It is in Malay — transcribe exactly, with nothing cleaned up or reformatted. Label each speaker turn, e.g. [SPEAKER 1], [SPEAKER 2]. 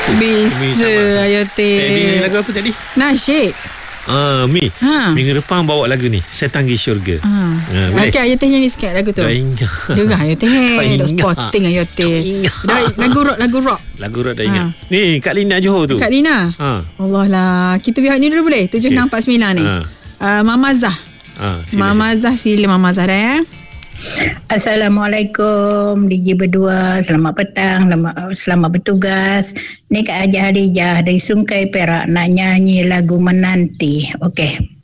[SPEAKER 1] tu?
[SPEAKER 2] Bisa Ayo Teh.
[SPEAKER 1] Eh, dia nyanyi lagu apa tadi?
[SPEAKER 2] Nasyid.
[SPEAKER 1] Ah, Mi
[SPEAKER 2] Ha.
[SPEAKER 1] Minggu depan bawa lagu ni, Saya Tanggi Syurga.
[SPEAKER 2] Ha.
[SPEAKER 1] Ha, boleh?
[SPEAKER 2] Okey, Ayo Teh nyanyi sikit lagu tu.
[SPEAKER 1] Dah ingat.
[SPEAKER 2] Dengar Ayo Teh.
[SPEAKER 1] Tak
[SPEAKER 2] Dok
[SPEAKER 1] ingat.
[SPEAKER 2] sporting Ayo
[SPEAKER 1] Tak
[SPEAKER 2] Teh.
[SPEAKER 1] ingat.
[SPEAKER 2] Dah, lagu rock, lagu rock.
[SPEAKER 1] Lagu rock dah
[SPEAKER 2] Ha.
[SPEAKER 1] ingat. Ni Kak Lina Johor tu.
[SPEAKER 2] Kak Lina.
[SPEAKER 1] Ha.
[SPEAKER 2] Allah lah. Kita pihak ni dulu boleh? tujuh enam empat sembilan ni.
[SPEAKER 1] Ha.
[SPEAKER 2] Uh, Mama Zah.
[SPEAKER 1] Ha, sila,
[SPEAKER 2] Mama Zah, sila Mama Zah dah ya.
[SPEAKER 3] Assalamualaikum D J berdua. Selamat petang, selamat, selamat bertugas. Ni Kak Haji Harijah dari Sungkai Perak nak nyanyi lagu Menanti. Okey.